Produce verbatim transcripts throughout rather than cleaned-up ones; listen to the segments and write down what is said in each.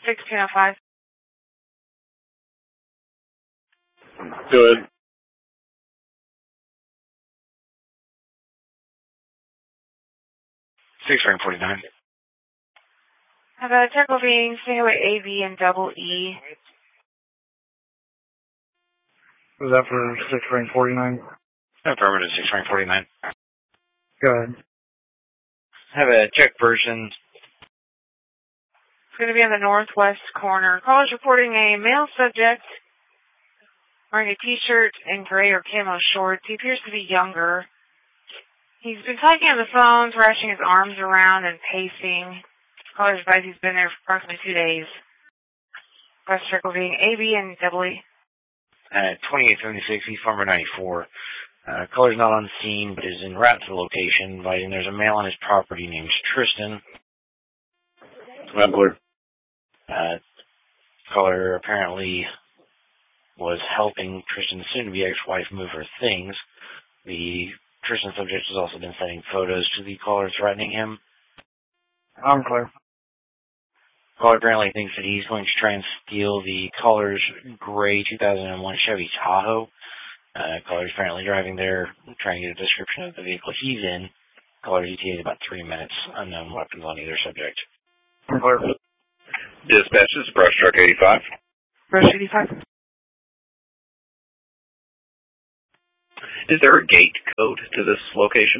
sixteen oh five. Good. six frame forty-nine. Have a technical being, stay away A, B, and double E. Was that for six frame forty-nine? Affirmative, six frame forty-nine. Go ahead. Have a check version. It's going to be on the northwest corner. Caller's reporting a male subject wearing a t-shirt and gray or camo shorts. He appears to be younger. He's been talking on the phone, thrashing his arms around and pacing. Caller's advised he's been there for approximately two days. Bus circle being A, B, and double E. Uh, twenty-eight seventy-six, East Farmer ninety-four. Uh, caller's not on scene, but is en route to the location, advising there's a male on his property named Tristan. I'm clear. Uh, caller apparently was helping Tristan's soon-to-be ex-wife move her things. The Tristan subject has also been sending photos to the caller threatening him. I'm clear. Caller apparently thinks that he's going to try and steal the caller's gray two thousand one Chevy Tahoe. Uh, caller's apparently driving there, trying to get a description of the vehicle he's in. Caller's E T A about three minutes. Unknown weapons on either subject. I'm clear. Dispatch, this is Brush Truck eighty-five. Brush eighty-five. Is there a gate code to this location?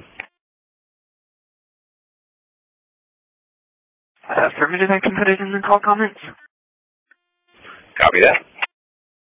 Affirmative, I can put it in the call comments. Copy that.